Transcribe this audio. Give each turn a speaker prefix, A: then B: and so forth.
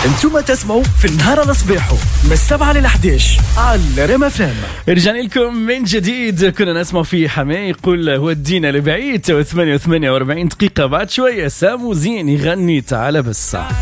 A: انتم تسمعوا في النهار الصبيحو من 7 ل 11 على ريم اف ام.
B: رجعنا لكم من جديد. كنا نسمع في حماي يقول ودينا لبعيد 48 دقيقة بعد شوية سامو زين يغني تعال بس.